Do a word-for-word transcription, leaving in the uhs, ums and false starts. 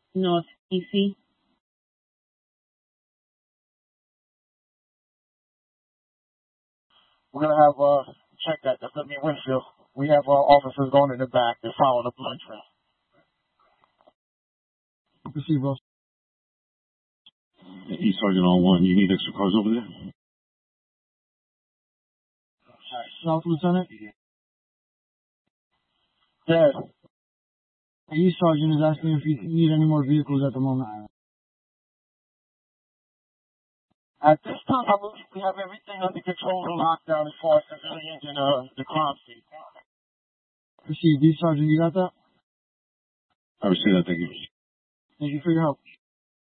North E C. We're gonna have uh check that. That's gonna be Winfield. We have uh, officers going in the back. They're following the blood trail. Proceed, bro. East Sergeant on one. You need extra cars over there? South Lieutenant? Yes. The East Sergeant is asking if you need any more vehicles at the moment. At this time, I believe we have everything under control and lockdown as far as civilians and uh, the crime scene. Proceed. East Sergeant, you got that? I received that. Thank you. Thank you for your help.